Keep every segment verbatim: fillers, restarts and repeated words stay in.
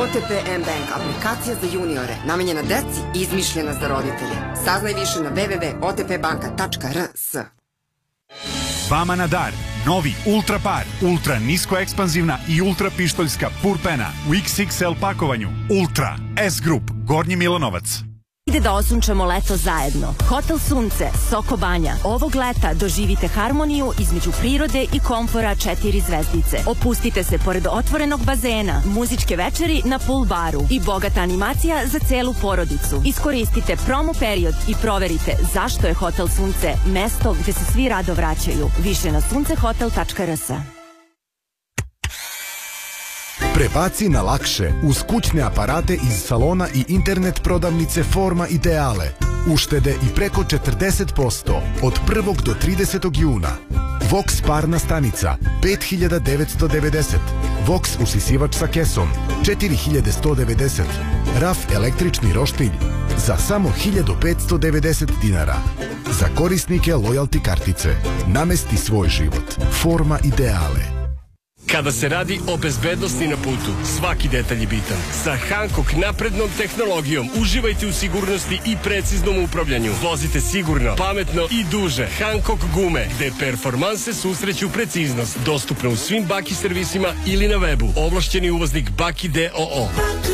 O T P M-Bank, aplikacija za juniore, namenjena deci i izmišljena za roditelje. Saznaj više na w w w tačka o t p banka tačka r s. Vama na dar, novi Ultra Par, ultra nisko ekspanzivna i ultra pištoljska purpena u iks iks el pakovanju. Ultra S Group, Gornji Milanovac. Ide da osunčamo leto zajedno. Hotel Sunce, Soko Banja. Ovog leta doživite harmoniju između prirode i komfora četiri zvezdice. Opustite se pored otvorenog bazena, muzičke večeri na pool baru i bogata animacija za celu porodicu. Iskoristite promo period i proverite zašto je Hotel Sunce mesto gde se svi rado vraćaju. Više na suncehotel tačka r s. Prebaci na lakše uz kućne aparate iz salona i internet prodavnice Forma Ideale. Uštede i preko četrdeset posto od prvog do tridesetog juna. Vox parna stanica pet hiljada devetsto devedeset. Vox usisivač sa kesom četiri hiljade sto devedeset. Raf električni roštilj za samo hiljadu petsto devedeset dinara. Za korisnike lojalty kartice. Namesti svoj život. Forma Ideale. Kada se radi o bezbednosti na putu, svaki detalj je bitan. Sa Hankook naprednom tehnologijom uživajte u sigurnosti i preciznom upravljanju. Vozite sigurno, pametno i duže. Hankook gume, gde performanse susreću preciznost. Dostupno u svim Baki servisima ili na webu. Ovlašćeni uvoznik Baki d o o.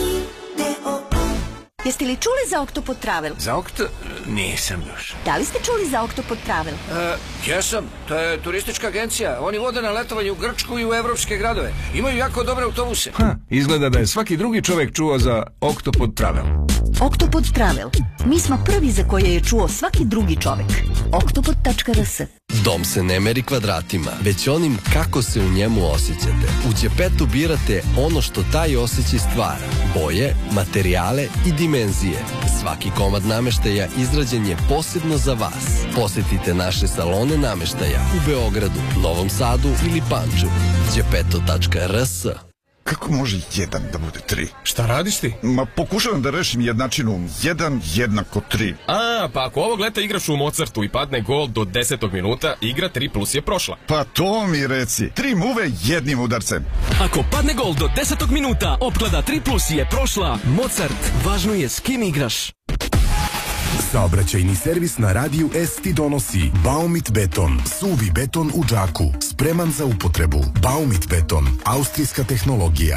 Jeste li čuli za Oktopod Travel? Za Okto... nisam još. Da li ste čuli za Oktopod Travel? E, jesam, to je turistička agencija. Oni vode na letovanje u Grčku i u evropske gradove. Imaju jako dobre autobuse. Ha, izgleda da je svaki drugi čovek čuo za Oktopod Travel. Oktopod Travel. Mi smo prvi za koje je čuo svaki drugi čovek. oktopod tačka r s. Dom se ne meri kvadratima, već onim kako se u njemu osjećate. U Đepetu birate ono što taj osjećaj stvara. Boje, materijale i dimenzije. Svaki komad nameštaja izrađen je posebno za vas. Posetite naše salone nameštaja u Beogradu, Novom Sadu ili Pančevu. đepeto tačka r s. Kako može jedan da bude tri? Šta radiš ti? Ma pokušavam da rešim jednačinu jedan jednako tri. A, pa ako ovog leta igraš u Mozartu i padne gol do desetog minuta, igra tri plus je prošla. Pa to mi reci. Tri muve jednim udarcem. Ako padne gol do desetog minuta, opklada tri plus je prošla. Mozart, važno je s kim igraš. Saobraćajni servis na radiju S ti donosi Baumit beton, suvi beton u džaku, spreman za upotrebu. Baumit beton, austrijska tehnologija.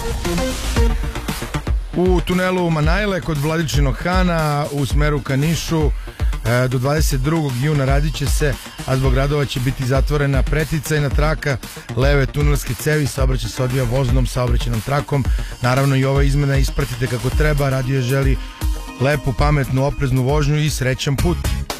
U tunelu Manajle kod Vladičinog Hana u smeru ka Nišu do dvadeset drugog juna radit će se, a zbog radova će biti zatvorena preticajna traka leve tunelske cevi. Saobraćaj se odvija voznom saobraćajnom trakom. Naravno i ova izmena ispratite kako treba. Radio želi lepu, pametnu, opreznu vožnju i srećan put.